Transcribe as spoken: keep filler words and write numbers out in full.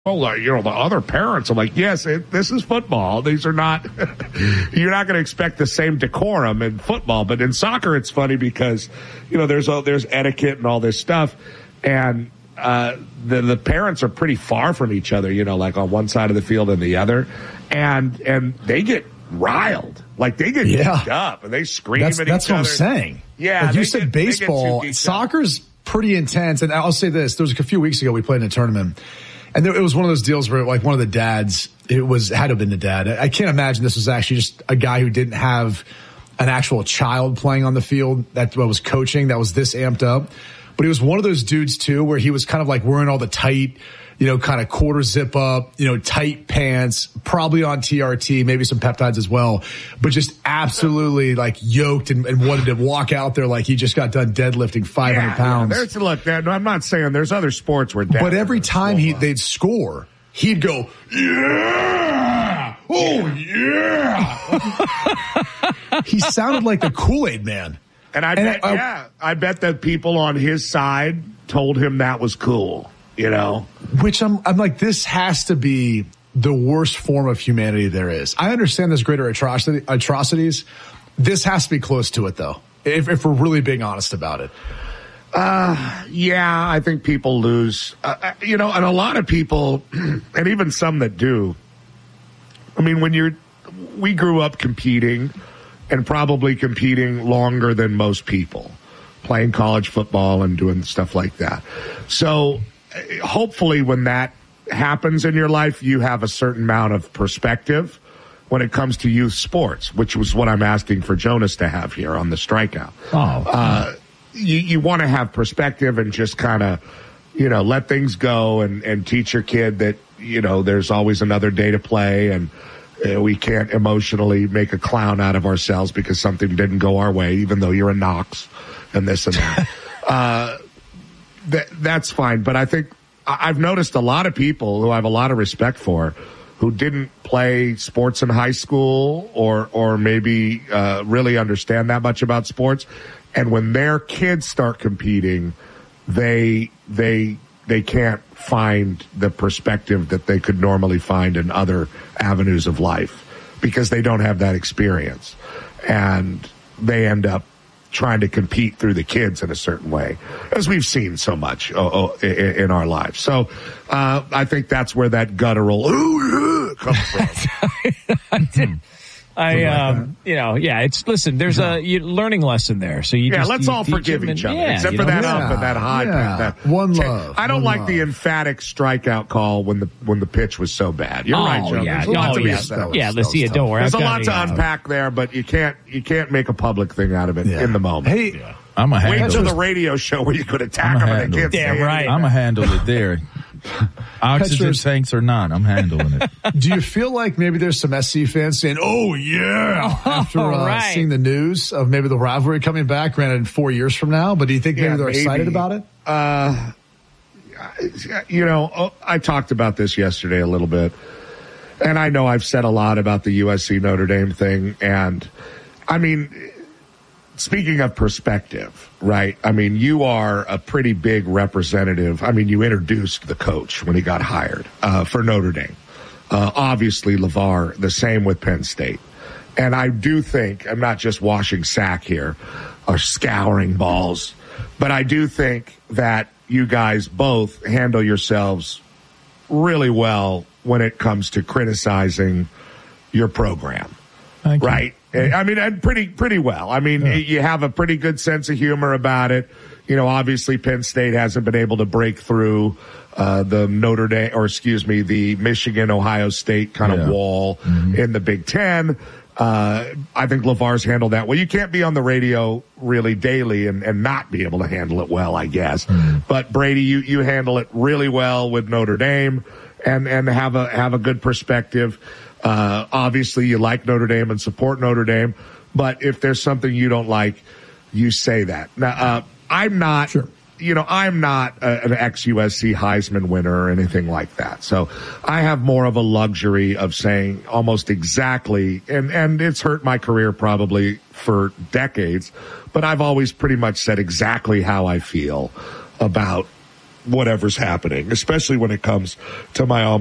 well, you know, the other parents, I'm like, yes, it, this is football. These are not, you're not going to expect the same decorum in football. But in soccer, it's funny because, you know, there's all, there's etiquette and all this stuff. And uh, the, the parents are pretty far from each other, you know, like on one side of the field and the other. And, and they get riled. Like they get yeah. beat up and they scream that's, at that's each other. That's what I'm saying. Yeah. Like you said, get, baseball, soccer's pretty intense. And I'll say this, there was a few weeks ago we played in a tournament. And there, it was one of those deals where, like, one of the dads, it was had to have been the dad. I can't imagine this was actually just a guy who didn't have an actual child playing on the field that was coaching that was this amped up. But he was one of those dudes, too, where he was kind of like wearing all the tight, you know, kind of quarter zip up, you know, tight pants, probably on T R T, maybe some peptides as well, but just absolutely like yoked and, and wanted to walk out there like he just got done deadlifting five hundred yeah, pounds. Yeah, there's, look, I'm not saying there's other sports where but every time he they'd score, he'd go, yeah, oh yeah. He sounded like the Kool-Aid man. And I and bet, I, yeah, I bet that people on his side told him that was cool. You know, which I'm, I'm like, this has to be the worst form of humanity there is. I understand there's greater atrocity, atrocities. This has to be close to it, though, if, if we're really being honest about it. Uh, yeah, I think people lose, uh, you know, and a lot of people, and even some that do. I mean, when you're, we grew up competing and probably competing longer than most people, playing college football and doing stuff like that. So, hopefully when that happens in your life, you have a certain amount of perspective when it comes to youth sports, which was what I'm asking for Jonas to have here on the strikeout. Oh, uh, you, you want to have perspective and just kind of, you know, let things go and, and teach your kid that, you know, there's always another day to play and uh, we can't emotionally make a clown out of ourselves because something didn't go our way, even though you're a Knox and this and that. uh, That, that's fine, but I think I've noticed a lot of people who I have a lot of respect for who didn't play sports in high school or or maybe uh, really understand that much about sports, and when their kids start competing, they they they can't find the perspective that they could normally find in other avenues of life because they don't have that experience, and they end up trying to compete through the kids in a certain way, as we've seen so much oh, oh, in, in our lives. So uh, I think that's where that guttural ooh, yeah, comes from. I, um, you know, yeah, it's, listen, there's a you, learning lesson there. So you yeah, just, let's you all forgive each other, yeah, except you for know, that yeah, up and that high. Yeah. That, one love. I don't one like love. the emphatic strikeout call when the when the pitch was so bad. You're oh, right, Joe. Yeah, There's a lot oh, to be yeah, upset yeah, let's see it. Don't worry. There's I've a lot to uh, unpack there, but you can't you can't make a public thing out of it yeah. in the moment. Hey, yeah. I'm a Wait handle. until the radio show where you could attack them and they can't Damn say right. I'm a handle it there. Oxygen Petra's, tanks or not, I'm handling it. Do you feel like maybe there's some S C fans saying, oh, yeah, after uh, right. seeing the news of maybe the rivalry coming back, granted in four years from now, but do you think maybe yeah, they're maybe. excited about it? Uh, you know, I talked about this yesterday a little bit, and I know I've said a lot about the U S C Notre Dame thing, and I mean, speaking of perspective, right? I mean, you are a pretty big representative. I mean, you introduced the coach when he got hired uh, for Notre Dame. Uh, obviously, LeVar, the same with Penn State. And I do think, I'm not just washing sack here or scouring balls, but I do think that you guys both handle yourselves really well when it comes to criticizing your program. Thank right? You. I mean, and pretty, pretty well. I mean, yeah. You have a pretty good sense of humor about it. You know, obviously Penn State hasn't been able to break through uh, the Notre Dame, or excuse me, the Michigan, Ohio State kind of yeah. wall mm-hmm. in the Big Ten. Uh, I think LeVar's handled that well. You can't be on the radio really daily and, and not be able to handle it well, I guess. Mm-hmm. But Brady, you, you handle it really well with Notre Dame and, and have a, have a good perspective. Uh, obviously you like Notre Dame and support Notre Dame, but if there's something you don't like, you say that. Now, uh, I'm not, sure. you know, I'm not a, an ex-U S C Heisman winner or anything like that. So I have more of a luxury of saying almost exactly, and, and it's hurt my career probably for decades, but I've always pretty much said exactly how I feel about whatever's happening, especially when it comes to my alma